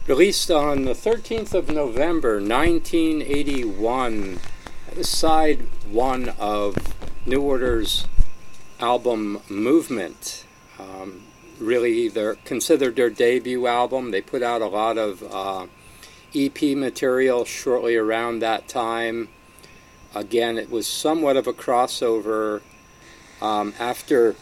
Released on the 13th of November, 1981. That was side one of New Order's album Movement. Really, they're considered their debut album. They put out a lot of EP material shortly around that time. Again, it was somewhat of a crossover after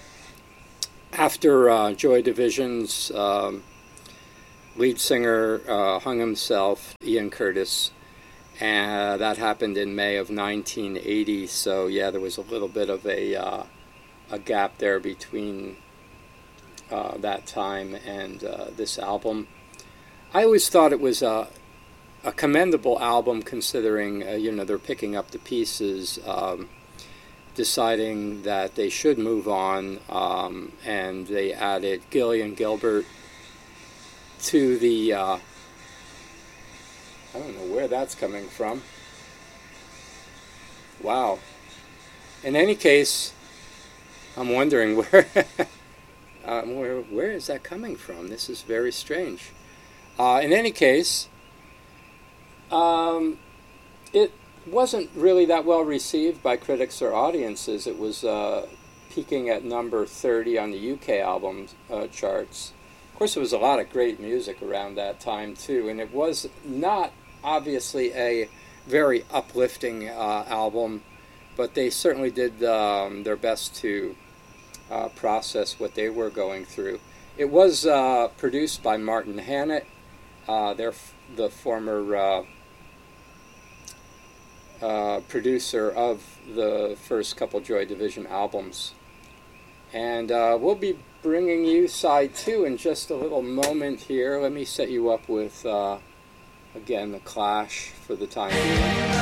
Joy Division's lead singer hung himself, Ian Curtis, and that happened in May of 1980. So yeah, there was a little bit of a gap there between that time and this album. I always thought it was a commendable album, considering they're picking up the pieces, deciding that they should move on, and they added Gillian Gilbert to the I don't know where that's coming from. Wow. In any case, I'm wondering where is that coming from? This is very strange. In any case, it wasn't really that well received by critics or audiences. It was peaking at number 30 on the UK album charts. Of course, there was a lot of great music around that time, too, and it was not obviously a very uplifting album, but they certainly did their best to process what they were going through. It was produced by Martin Hannett, the former producer of the first couple Joy Division albums. And we'll be bringing you side two in just a little moment here. Let me set you up with, again, The Clash for the time being.